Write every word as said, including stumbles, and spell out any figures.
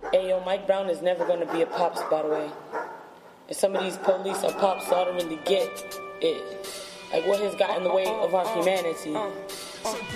Hey, yo, Mike Brown is never going to be a pops, by the way. And some of these police are pops, so I don't really get it. Like, what has got in the way of our humanity?